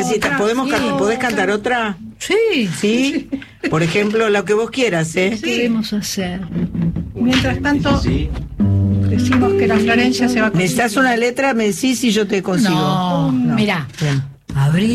necesitas? ¿Podés cantar otra? Sí. ¿Sí? Por ejemplo, lo que vos quieras, ¿eh? ¿Qué queremos hacer? Mientras tanto, decimos que la Florencia se va a... ¿Necesitas una letra? Me decís y yo te consigo. No, mirá. Bien. Abrí